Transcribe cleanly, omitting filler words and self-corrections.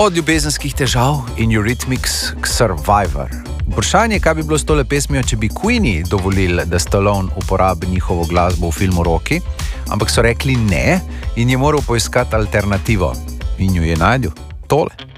Od ljubezenskih težav in Eurythmics k Survivor. Vprašanje, kaj bi bilo s tole pesmijo, če bi Queenie dovolili, da Stallone uporabi njihovo glasbo v filmu Rocky, ampak so rekli ne in je moral poiskati alternativo. In jo je najdel. Tole.